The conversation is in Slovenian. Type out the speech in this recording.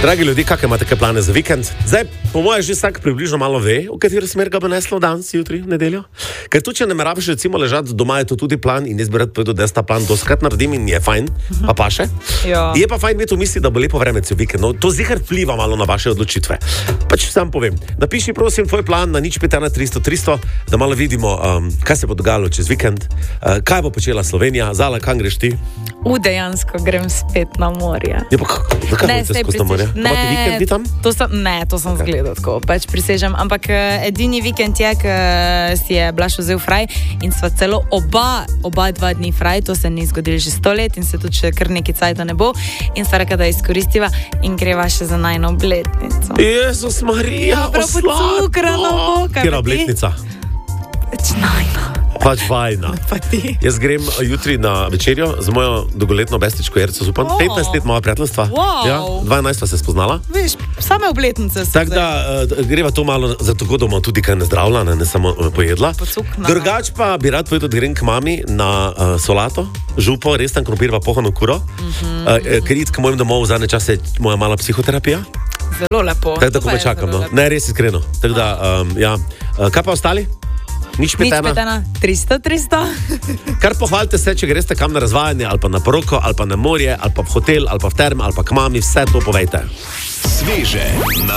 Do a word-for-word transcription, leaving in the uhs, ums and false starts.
Dragi ljudi, kakšne imate kaj plane za vikend? Zdaj, po mojem, že vsak približno malo ve, v katero smer ga bo neslo danes, jutri, v nedeljo. Ker tu, če ne meravaš recimo ležati doma, je to tudi plan in jaz bi rad povedal, da jaz ta plan doskrat naredim in je fajn, pa pa še. Ja. Je pa fajn imeti v misli, da bo lepo vreme cel vikend. No, to zihar vpliva malo na vaše odločitve. Pač sam povem, napiši prosim tvoj plan na nič pet ena tristo tristo, da malo vidimo, um, kaj se bo dogajalo čez vikend, uh, kaj bo počela Slovenija, Zala, kam greš ti? V dejansko grem spet na morje. Je pa kako? Zakaj Ne, hodite saj skozi na morje? prisež- Imate vikend vi tam? to sem, ne, to sem okay. zgledal tako, pač prisežem. Ampak eh, edini vikend je, ker si je Blaž vzel fraj in sva celo oba, oba dva dni fraj, to se ni zgodilo že sto let in se tudi še kar nekaj cajta ne bo. In sva rekla, da izkoristiva in greva še za najno obletnico. Jezus Marija, Ja, prav pocukrano bo, kaj Kjera pa ti? obletnica? Pač najno. Pač vajna. Pa ti. Jaz grem jutri na večerjo z mojo dolgoletno bestičko Jerco Zupan. O. petnajst let moja prijateljstva. Wow. Ja, dvanajst sva se spoznala. Veš, same obletnice so Tako da uh, greva to malo zato, da bomo tudi kaj nezdravila, ne, ne samo uh, pojedla. Pocuknala. Drugač pa bi rad povedal, da grem k mami na uh, solato, župo, res tam krompir pa pohano kuro. Mm-hmm. Uh, ker id k mojim domov v zadnje čase je moja mala psihoterapija. Zelo lepo. Tako da To pa komaj je čakam. zelo No. lepo. Ne, res iskreno. Tako da, um, ja. Uh, kaj pa ostali? Nič Nič pet ena. pet ena, tristo, tristo. Kar pohvalite se, če greste kam na razvajanje, ali pa na poroko, ali pa na morje, ali pa v hotel, ali pa v terme, ali pa k mami, vse to povejte. Sveže.